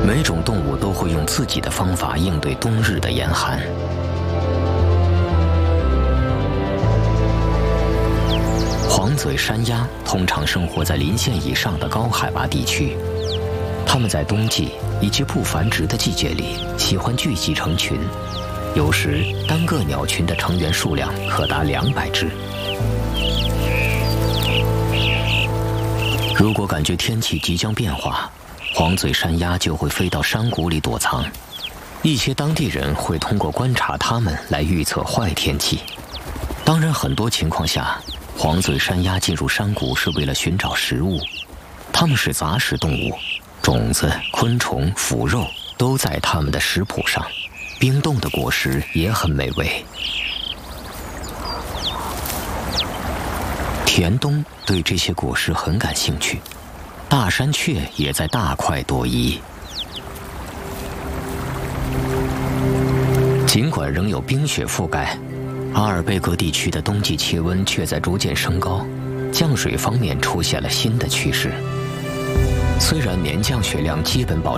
每种动物都会用自己的方法应对冬日的严寒。黄嘴山鸭通常生活在临县以上的高海拔地区，它们在冬季以及不繁殖的季节里喜欢聚集成群，有时单个鸟群的成员数量可达200只。如果感觉天气即将变化，黄嘴山鸭就会飞到山谷里躲藏。一些当地人会通过观察它们来预测坏天气。当然，很多情况下，黄嘴山鸭进入山谷是为了寻找食物。它们是杂食动物，种子、昆虫、腐肉都在它们的食谱上，冰冻的果实也很美味。田东对这些果实很感兴趣，大山雀也在大快朵颐。尽管仍有冰雪覆盖，阿尔卑格地区的冬季气温却在逐渐升高，降水方面出现了新的趋势。虽然年降雪量基本保持